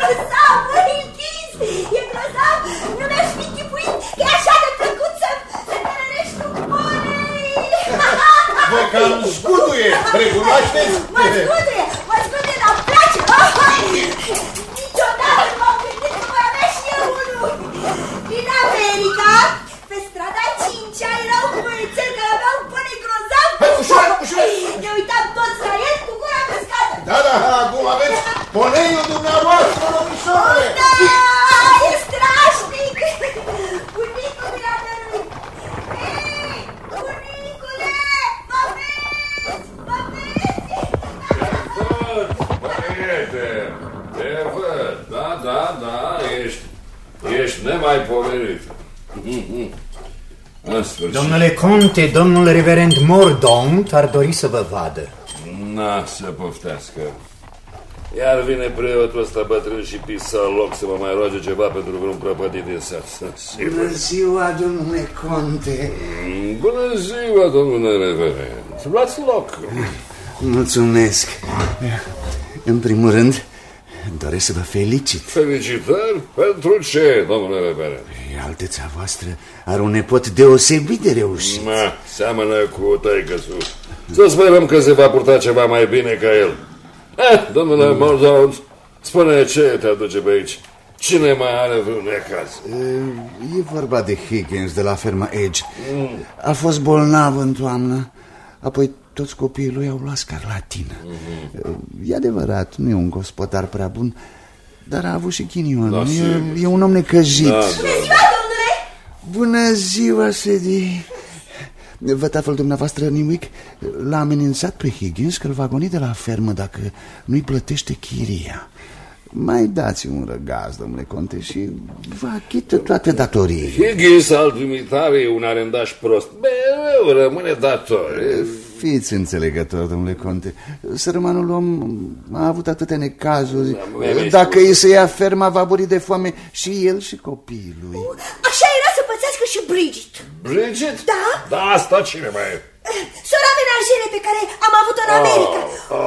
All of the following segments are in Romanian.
grozav, Wilkins, e grozav. Nu mi-aș fi închipuit că e așa de plăcut să tărărești un ponei. Vă cam zguduie, recunoașteți? Mă zguduie, dar îmi place. Niciodată nu m-am gândit că voi avea și eu unul. Din America, pe strada 5-a, era un băiețel care avea un ponei grozav. Ușor, ușor! Ne uitam toți la el cu gura căscată. Da, acum aveți poneiul dumneavoastră, domnișoare! Da, e strașnic! Bunicul milanerului! Hei, bunicule! Mă vezi? Mă vezi? Te văd, da, ești nemaipomenit. Domnule conte, domnul reverend Mordaunt ar dori să vă vadă. Na, să poftească. Iar vine preotul ăsta bătrân și pisaloc să mă mai roage ceva pentru vreun prăpădit din sat. Bună ziua, domnule conte. Bună ziua, domnule reverend. Luați loc. Mulțumesc. În primul rând, doresc să vă felicit. Felicitări? Pentru ce, domnule reverend? Alteța voastră are un nepot deosebit de reușit. Seamănă cu tăică-su. Să sperăm că se va purta ceva mai bine ca el. Domnule Mordaunt, spune ce te aduce pe aici. Cine mai are vreun necaz? E vorba de Higgins de la ferma Edge. A fost bolnav în toamnă, apoi toți copiii lui au luat scarlatină. E adevărat, nu e un gospodar prea bun, dar a avut și ghinion. E un om necăjit. Bună ziua, domnule! Bună ziua, Sadie. Vătaful dumneavoastră, Newick, l-a amenințat pe Higgins că îl va goni de la fermă dacă nu-i plătește chiria. Mai dați un răgaz, domnule conte, și vă achită toate datoriile. Higgins al dumitare e un arendaș prost. Mereu rămâne dator. Fiți înțelegător, domnule conte. Sărmanul om a avut atâtea necazuri. Dacă îi se ia ferma, va muri de foame și el și copiii lui. Așa era să pățească și Bridget. Bridget? Da. Da, asta cine mai e? Sora menajere pe care am avut-o în America.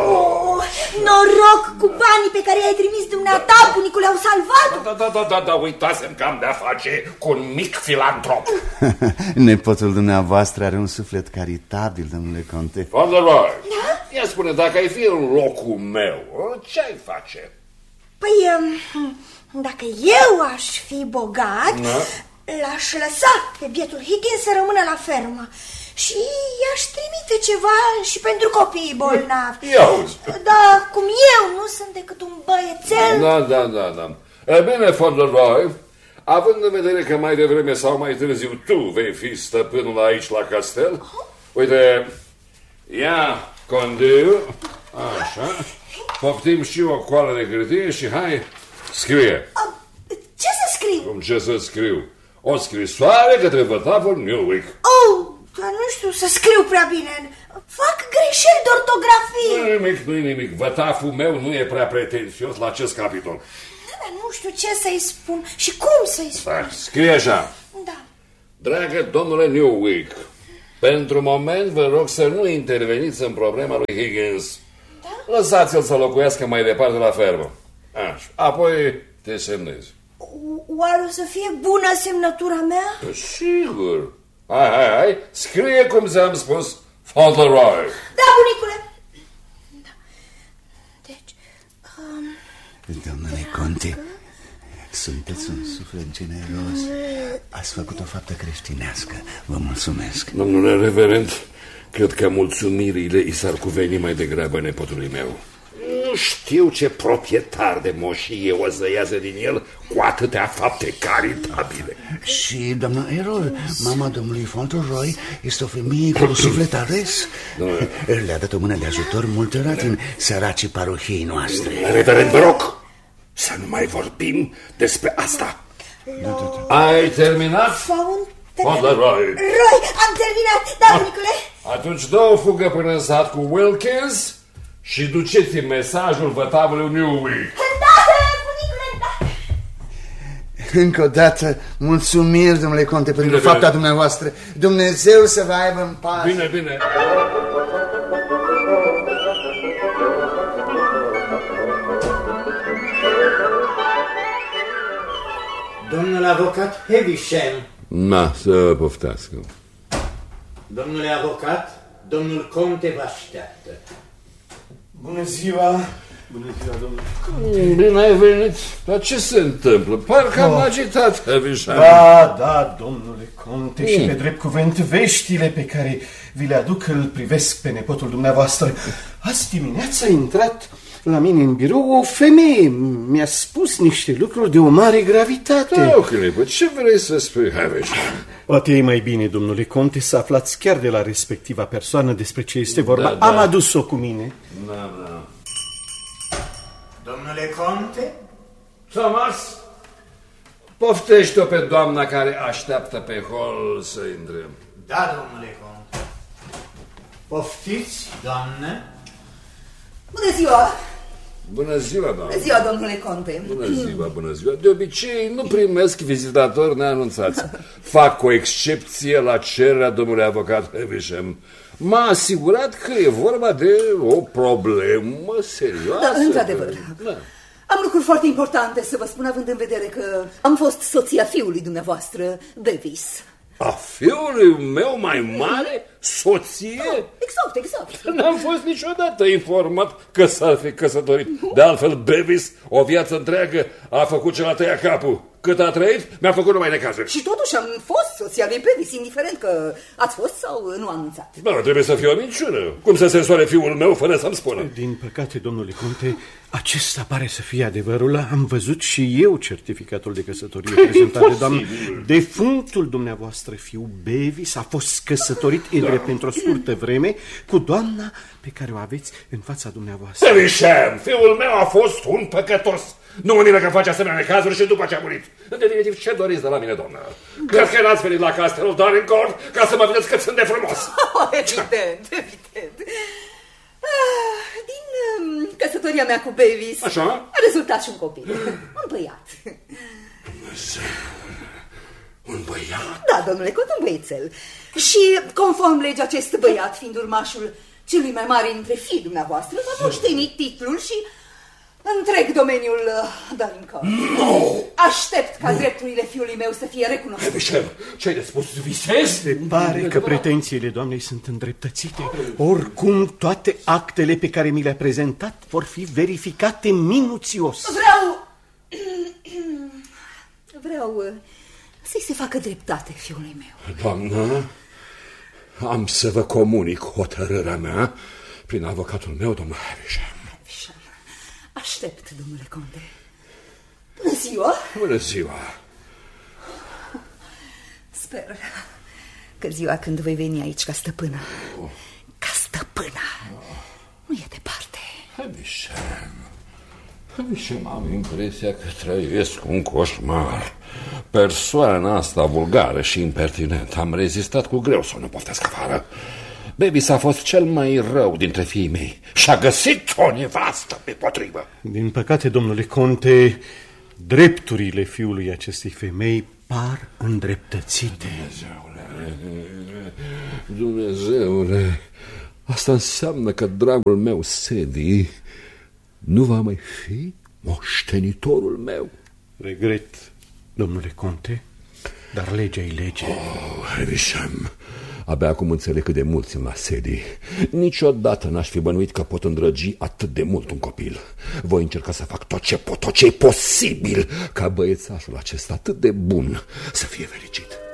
Noroc cu banii pe care i-ai trimis dumneata, bunicule, au salvat-o. Da, uitasem că am de-a face cu un mic filantrop. Nepotul dumneavoastră are un suflet caritabil, domnule conte. Fauntleroy, ia spune, dacă ai fi în locul meu, ce-ai face? Păi, dacă eu aș fi bogat, l-aș lăsa pe bietul Higgins să rămână la fermă. Și i-aș trimite ceva și pentru copiii bolnavi. Dar cum eu nu sunt decât un băiețel... Da. E bine, Fauntleroy, având în vedere că mai devreme sau mai târziu tu vei fi stăpânul aici la castel, uite, ia condiu, așa, poftim și o coală de hârtie și hai, scrie. Ce să scriu? Cum ce să scriu? O scrisoare către vătaful Newick. Dar nu știu să scriu prea bine. Fac greșeli de ortografie. Nu-i nimic. Vătaful meu nu e prea pretențios la acest capitol. Dar nu știu ce să-i spun și cum să-i spun. Scrie așa. Da. Dragă domnule Newick, pentru moment vă rog să nu interveniți în problema lui Higgins. Da? Lăsați-l să locuiască mai departe la fermă. Așa. Apoi te semnezi. Oare o să fie bună semnătura mea? Sigur. Hai, scrie cum ți-am spus, Fauntleroy. Da, bunicule. Da. Deci, Domnule conte, sunteți un suflet generos. Ați făcut o faptă creștinească. Vă mulțumesc. Domnule reverend, cred că mulțumirile i s-ar cuveni mai degrabă nepotului meu. Nu știu ce proprietar de moșie o să iasă din el cu atâtea fapte caritabile. Și doamna Errol, mama domnului Fauntleroy, este o femeie cu suflet ales. Le-a dat o mână de ajutor multora din săracii parohiei noastre. Reverend, vă rog să nu mai vorbim despre asta. Ai terminat? Fauntleroy. Am terminat, da, bunicule. Atunci dă o fugă până în sat cu Wilkins și duceți-mi mesajul vătavului Newick. Da, bunicule, da. Încă o dată, mulțumiri, domnule conte, pentru fapta dumneavoastră. Dumnezeu să vă aibă în pace. Bine. Domnul avocat Heavisham. Na, să poftească. Domnule avocat, domnul conte vă așteaptă. Bună ziua! Bună ziua, domnule. Bine ai venit. Dar ce se întâmplă? Parcă am agitat, Heavisham. Da, domnule conte, și pe drept cuvânt veștile pe care vi le aduc îl privesc pe nepotul dumneavoastră. Azi dimineața a intrat la mine în birou o femeie. Mi-a spus niște lucruri de o mare gravitate. O clipă, ce vrei să spui, Heavisham? Poate e mai bine, domnule conte, să aflați chiar de la respectiva persoană despre ce este vorba. Da. Am adus-o cu mine. Da. Domnule conte? Thomas, poftește-o pe doamna care așteaptă pe hol să intre. Da, domnule conte. Poftiți, doamnă? Bună ziua! Bună ziua, doamnă. Bună ziua, domnule conte. Bună ziua. De obicei nu primesc vizitatori neanunțați. Fac o excepție la cererea domnului avocat Heavisham. M-a asigurat că e vorba de o problemă serioasă. Da, într-adevăr. Da. Am lucruri foarte importante să vă spun, având în vedere că am fost soția fiului dumneavoastră, Bevis. A fiului meu mai mare? Soție? Exact. N-am fost niciodată informat că s-ar fi căsătorit. De altfel, Bevis, o viață întreagă, a făcut ce l-a tăiat capul. Cât a trăit, mi-a făcut numai necazuri. Și totuși am fost soția lui Bevis, indiferent că ați fost sau nu anunțat. Bă, trebuie să fie o minciună. Cum să se însoare fiul meu fără să-mi spună? Din păcate, domnule conte, acesta pare să fie adevărul. Am văzut și eu certificatul de căsătorie prezentat de doamnă. Defunctul dumneavoastră fiu Bevis a fost căsătorit pentru o scurtă vreme cu doamna pe care o aveți în fața dumneavoastră. Heavisham, fiul meu a fost un păcătos. Nu mă miră că face asemenea necazuri și după ce a murit. În definitiv, ce doriți de la mine, doamnă? Cred că n-ați venit la castelul Dorincourt ca să mă vedeți cât sunt de frumos. Evident. Din căsătoria mea cu Bevis a rezultat și un copil, un băiat. Un băiat? Da, domnule Cot, un băiețel. Și conform legii, acest băiat, fiind urmașul celui mai mare dintre fiii dumneavoastră, va moșteni titlul și întreg domeniul Dorincourt. Aștept ca drepturile fiului meu să fie recunoscute. Heavisham, ce-ai de spus? Visezi? Se pare că pretențiile doamnei sunt îndreptățite. Oricum, toate actele pe care mi le-a prezentat vor fi verificate minuțios. Vreau să-i se facă dreptate fiului meu. Doamnă, am să vă comunic hotărârea mea prin avocatul meu, domnul Heavisham. Aștept, domnule conte. Bună ziua! Bună ziua! Sper că ziua când voi veni aici ca stăpână, nu e departe. Heavisham, am impresia că trăiesc un coșmar. Persoana asta vulgară și impertinentă. Am rezistat cu greu să nu poftesc afară. Bevis a fost cel mai rău dintre fiii mei și a găsit o nevastă pe potrivă. Din păcate, domnule conte, drepturile fiului acestei femei par îndreptățite. Dumnezeule, asta înseamnă că dragul meu Sedi nu va mai fi moștenitorul meu. Regret, domnule conte, dar legea e lege. Heavisham, abia acum înțeleg cât de mult țin la Sedi. Niciodată n-aș fi bănuit că pot îndrăgi atât de mult un copil. Voi încerca să fac tot ce pot, tot ce e posibil ca băiețașul acesta atât de bun să fie fericit.